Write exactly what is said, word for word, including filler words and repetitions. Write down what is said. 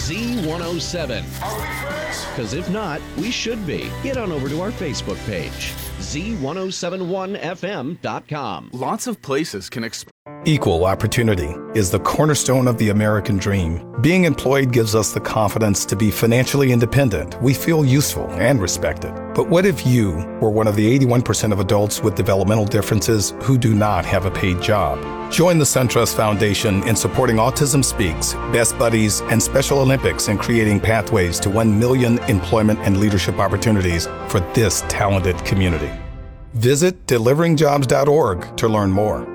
Z one oh seven. Are we friends? Because if not, we should be. Get on over to our Facebook page, Z ten seventy-one F M dot com. Lots of places can exp- Equal opportunity is the cornerstone of the American dream. Being employed gives us the confidence to be financially independent. We feel useful and respected. But what if you were one of the eighty-one percent of adults with developmental differences who do not have a paid job? Join the SunTrust Foundation in supporting Autism Speaks, Best Buddies, and Special Olympics in creating pathways to one million employment and leadership opportunities for this talented community. Visit delivering jobs dot org to learn more.